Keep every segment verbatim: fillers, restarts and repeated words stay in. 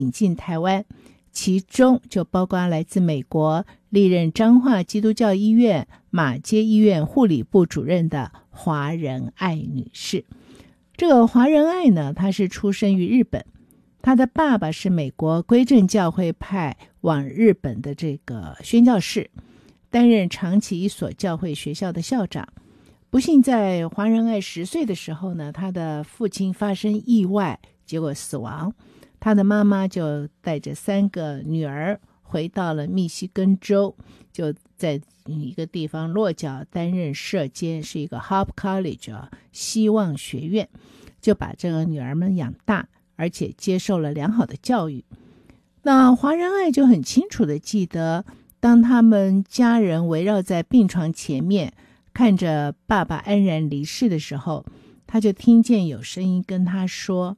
引进台湾，其中就包括来自美国历任彰化基督教医院马偕医院护理部主任的华仁爱女士。这个华仁爱呢，她是出生于日本，她的爸爸是美国归正教会派往日本的这个宣教士，担任长崎一所教会学校的校长。不幸在华仁爱十岁的时候呢，他的父亲发生意外，结果死亡。他的妈妈就带着三个女儿回到了密西根州，就在一个地方落脚担任社监，是一个 Hope College 啊，希望学院，就把这个女儿们养大，而且接受了良好的教育。那华仁爱就很清楚的记得，当他们家人围绕在病床前面，看着爸爸安然离世的时候，他就听见有声音跟他说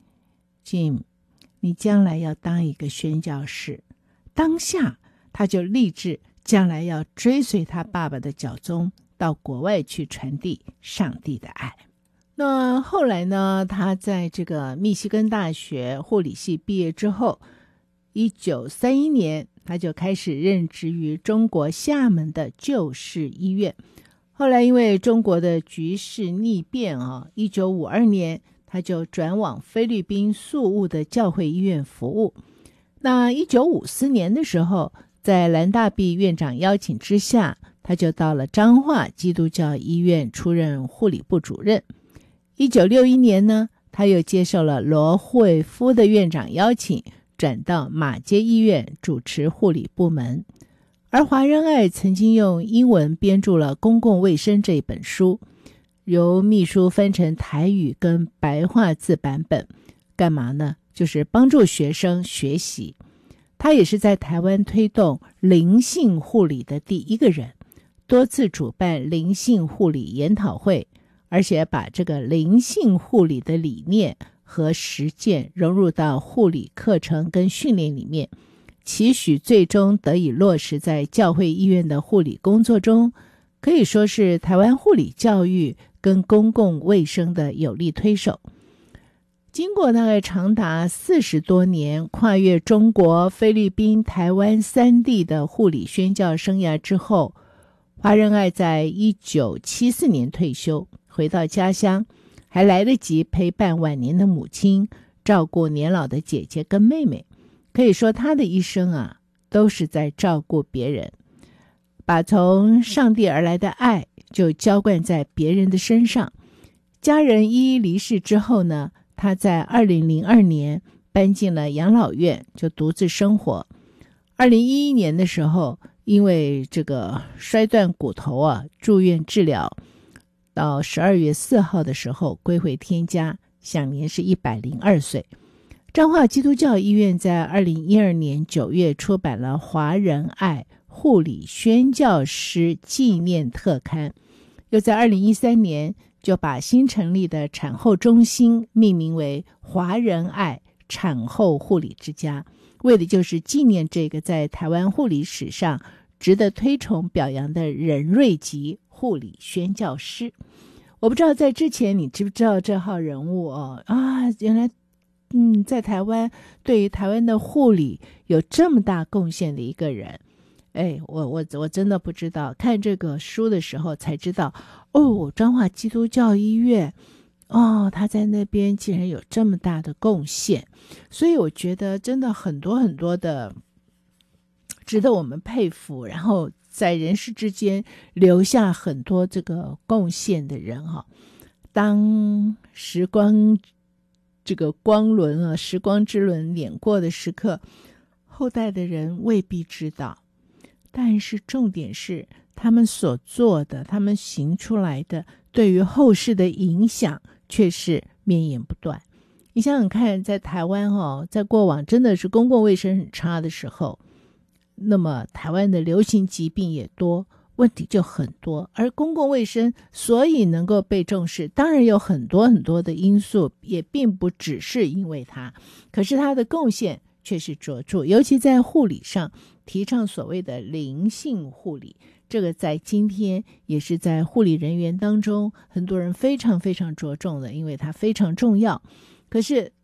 Jim， 你将来要当一个宣教士。当下他就立志将来要追随他爸爸的脚踪，到国外去传递上帝的爱。那后来呢，他在这个密西根大学护理系毕业之后，一九三一年他就开始任职于中国厦门的救世医院。后来因为中国的局势逆变啊，一九五二年他就转往菲律宾宿务的教会医院服务。那一九五四年的时候，在蓝大弼院长邀请之下，他就到了彰化基督教医院出任护理部主任。一九六一年呢，他又接受了罗惠夫的院长邀请，转到马偕医院主持护理部门。而华仁爱曾经用英文编著了《公共卫生》这一本书，由秘书分成台语跟白话字版本。干嘛呢？就是帮助学生学习。他也是在台湾推动灵性护理的第一个人，多次主办灵性护理研讨会，而且把这个灵性护理的理念和实践融入到护理课程跟训练里面，期许最终得以落实在教会医院的护理工作中，可以说是台湾护理教育跟公共卫生的有力推手。经过大概长达四十多年，跨越中国、菲律宾、台湾三地的护理宣教生涯之后，华仁爱在一九七四年退休，回到家乡，还来得及陪伴晚年的母亲，照顾年老的姐姐跟妹妹。可以说他的一生啊，都是在照顾别人，把从上帝而来的爱就浇灌在别人的身上。家人一一离世之后呢，他在二零零二年搬进了养老院，就独自生活。二零一一年的时候，因为这个摔断骨头啊，住院治疗，到十二月四号的时候归回天家，享年是一百零二岁。彰化基督教医院在二零一二年九月出版了《华仁爱护理宣教师纪念特刊》，又在二零一三年就把新成立的产后中心命名为华仁爱产后护理之家，为的就是纪念这个在台湾护理史上值得推崇表扬的仁瑞级护理宣教师。我不知道在之前你知不知道这号人物哦？啊，原来嗯，在台湾对于台湾的护理有这么大贡献的一个人。哎，我我我真的不知道，看这个书的时候才知道，哦，彰化基督教医院，哦，他在那边竟然有这么大的贡献，所以我觉得真的很多很多的值得我们佩服，然后在人世之间留下很多这个贡献的人哈、哦。当时光这个光轮啊，时光之轮碾过的时刻，后代的人未必知道，但是重点是他们所做的，他们行出来的，对于后世的影响却是绵延不断。你想想看，在台湾哦，在过往真的是公共卫生很差的时候，那么台湾的流行疾病也多，问题就很多，而公共卫生所以能够被重视，当然有很多很多的因素，也并不只是因为它，可是它的贡献却是卓著，尤其在护理上提倡所谓的灵性护理，这个在今天也是在护理人员当中很多人非常非常着重的，因为它非常重要。可是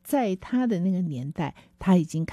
在他的那个年代，他已经